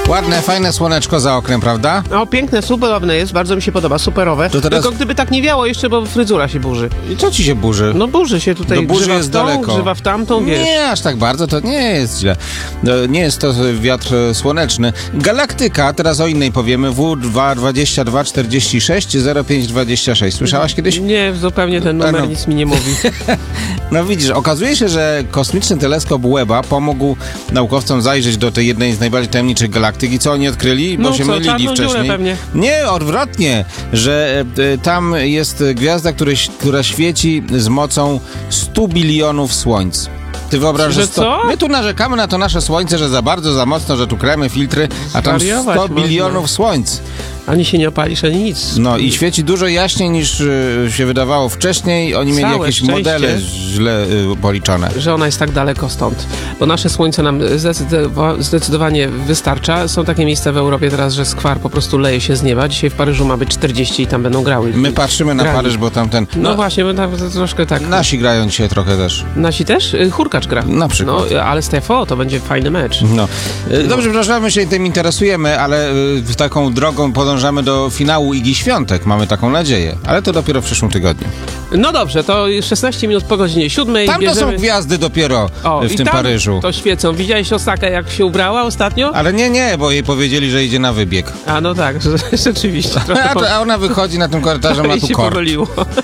Ładne, fajne słoneczko za oknem, prawda? O, piękne, superowne jest, bardzo mi się podoba, superowe. To teraz... Tylko gdyby tak nie wiało jeszcze, bo fryzura się burzy. I co ci się burzy? No burzy się tutaj, burzy grzywa jest w tą, daleko. grzywa w tamtą, wiesz. Nie, aż tak bardzo, to nie jest źle. Nie jest to wiatr słoneczny. Galaktyka, teraz o innej powiemy, W22460526. Słyszałaś kiedyś? Nie, zupełnie ten numer nic mi nie mówi. No widzisz, okazuje się, że kosmiczny teleskop Webba pomógł naukowcom zajrzeć do tej jednej z najbardziej tajemniczych galaktyk. I co oni odkryli? Bo się mylili wcześniej. Pewnie. Nie, odwrotnie, że tam jest gwiazda, która świeci z mocą 100 bilionów słońc. Ty wyobrażasz, że co? My tu narzekamy na to nasze słońce, że za bardzo, za mocno, że tu kremy, filtry, a tam 100 bilionów słońc. Ani się nie opalisz, ani nic. No i świeci dużo jaśniej niż się wydawało wcześniej. Oni mieli jakieś modele źle policzone. Że ona jest tak daleko stąd. Bo nasze słońce nam zdecydowanie wystarcza. Są takie miejsca w Europie teraz, że skwar po prostu leje się z nieba. Dzisiaj w Paryżu ma być 40 i tam będą grały. My patrzymy na Paryż, bo tam ten... No właśnie, bo tam troszkę tak... Nasi grają dzisiaj trochę też. Nasi też? Hurkacz gra. Na przykład. No, ale Stefo, to będzie fajny mecz. No. Dobrze, przepraszam, my się tym interesujemy, ale taką drogą podążamy do finału Igi Świątek. Mamy taką nadzieję. Ale to dopiero w przyszłym tygodniu. No dobrze, to 16 minut po godzinie 7. Tam to są gwiazdy dopiero w tym Paryżu. To świecą. Widziałeś Osakę, jak się ubrała ostatnio? Ale nie, bo jej powiedzieli, że idzie na wybieg. A no tak, rzeczywiście. A ona wychodzi na tym korytarzu, ma tu się kort. pomyliło.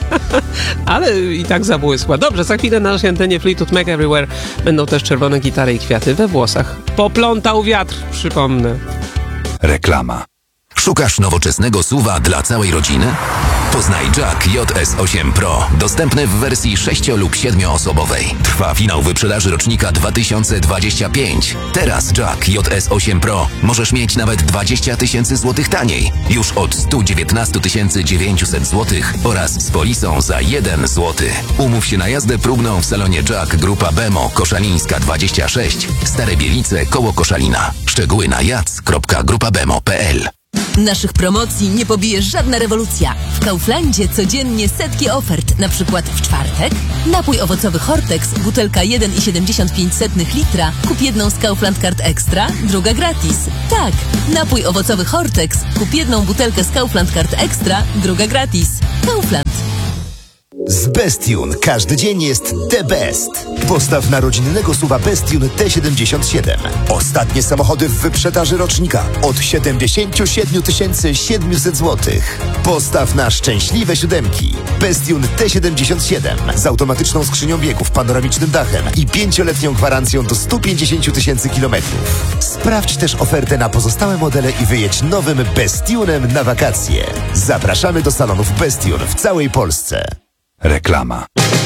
Ale i tak zabłysła. Dobrze, za chwilę na naszej antenie Fleetwood Mac Everywhere będą też czerwone gitary i kwiaty we włosach. Poplątał wiatr, przypomnę. Reklama. Szukasz nowoczesnego SUV-a dla całej rodziny? Poznaj Jack JS8 Pro, dostępny w wersji 6- lub 7-osobowej. Trwa finał wyprzedaży rocznika 2025. Teraz Jack JS8 Pro możesz mieć nawet 20 000 złotych taniej, już od 119 900 złotych oraz z polisą za 1 zł. Umów się na jazdę próbną w salonie Jack Grupa Bemo, Koszalińska 26, Stare Bielice, koło Koszalina. Szczegóły na jac.grupabemo.pl. Naszych promocji nie pobije żadna rewolucja. W Kauflandzie codziennie setki ofert. Na przykład w czwartek napój owocowy Hortex, butelka 1,75 litra. Kup jedną z Kaufland Card Extra, druga gratis. Tak, napój owocowy Hortex. Kup jedną butelkę z Kaufland Card Extra, druga gratis. Kaufland. Z Bestune każdy dzień jest the best. Postaw na rodzinnego SUV-a Bestune T77. Ostatnie samochody w wyprzedaży rocznika od 77 700 zł. Postaw na szczęśliwe siódemki. Bestune T77 z automatyczną skrzynią biegów, panoramicznym dachem i 5-letnią gwarancją do 150 000 kilometrów. Sprawdź też ofertę na pozostałe modele i wyjedź nowym Bestunem na wakacje. Zapraszamy do salonów Bestune w całej Polsce. Reklama.